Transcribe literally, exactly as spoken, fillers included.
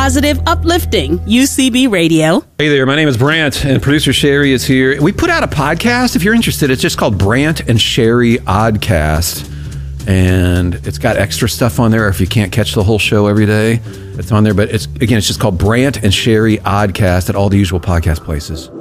positive, uplifting U C B Radio. Hey there, my name is Brant, and producer Sherry is here. We put out a podcast. If you're interested, it's just called Brant and Sherry Oddcast. And it's got extra stuff on there if you can't catch the whole show every day. It's on there, but it's again, it's just called Brant and Sherry Oddcast at all the usual podcast places.